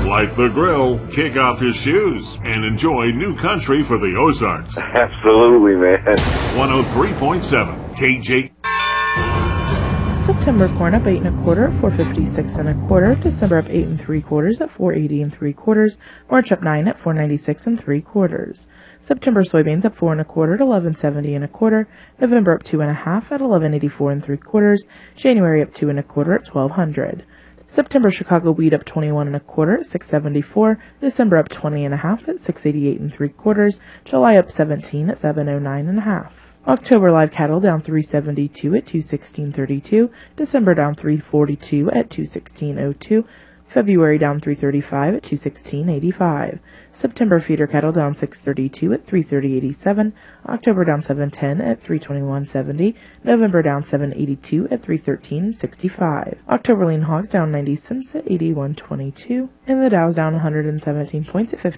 Light the grill, kick off your shoes, and enjoy new country for the Ozarks. Absolutely, man. 103.7 KJ. September corn up 8 1/4 at 456 1/4. December up 8 3/4 at 480 3/4. March up 9 at 496 3/4. September soybeans up 4 1/4 at 1170 1/4. November up 2 1/2 at 1184 3/4. January up 2 1/4 at 1200. September Chicago wheat up 21 1/4 at 674. December up 20 1/2 at 688 3/4. July up 17 at 709 1/2. October live cattle down 372 at 216.32. December down 342 at 216.02. February down 335 at 216.85. September feeder cattle down 632 at 330.87. October down 710 at 321.70. November down 782 at 313.65. October lean hogs down 90 cents at 81.22. And the Dow's down 117 points at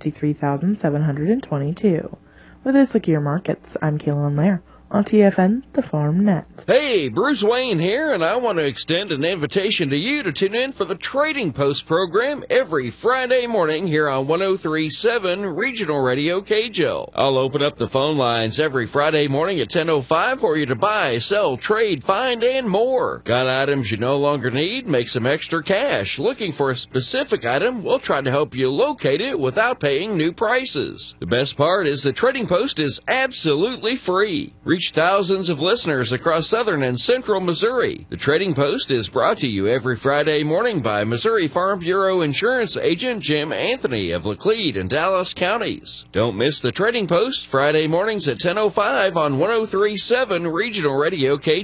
53,722. With this look at your markets, I'm Kaylin Lair on TFN, the Farm Net. Hey, Bruce Wayne here, and I want to extend an invitation to you to tune in for the Trading Post program every Friday morning here on 103.7 Regional Radio KJL. I'll open up the phone lines every Friday morning at 10:05 for you to buy, sell, trade, find, and more. Got items you no longer need? Make some extra cash. Looking for a specific item? We'll try to help you locate it without paying new prices. The best part is the Trading Post is absolutely free. Reach thousands of listeners across southern and central Missouri. The Trading Post is brought to you every Friday morning by Missouri Farm Bureau Insurance Agent Jim Anthony of Laclede and Dallas counties. Don't miss the Trading Post Friday mornings at 10:05 on 103.7 Regional Radio KJL.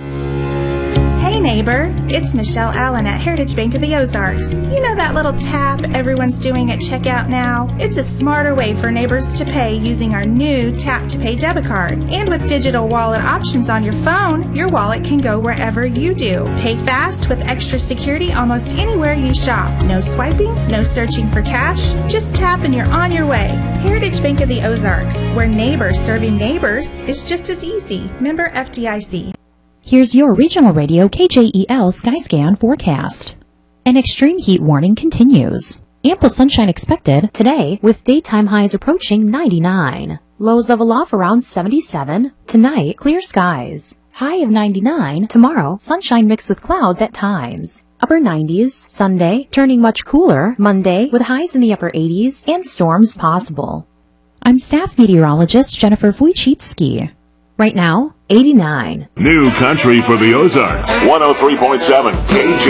Hey neighbor, it's Michelle Allen at Heritage Bank of the Ozarks. You know that little tap everyone's doing at checkout now? It's a smarter way for neighbors to pay using our new Tap to Pay debit card. And with digital wallet options on your phone, your wallet can go wherever you do. Pay fast with extra security almost anywhere you shop. No swiping, no searching for cash. Just tap and you're on your way. Heritage Bank of the Ozarks, where neighbors serving neighbors is just as easy. Member FDIC. Here's your Regional Radio KJEL Skyscan forecast. An extreme heat warning continues. Ample sunshine expected today with daytime highs approaching 99. Lows level off around 77. Tonight, clear skies. High of 99. Tomorrow, sunshine mixed with clouds at times. Upper 90s. Sunday, turning much cooler. Monday, with highs in the upper 80s and storms possible. I'm staff meteorologist Jennifer Wojcicki. Right now, 89. New country for the Ozarks. 103.7 KJ.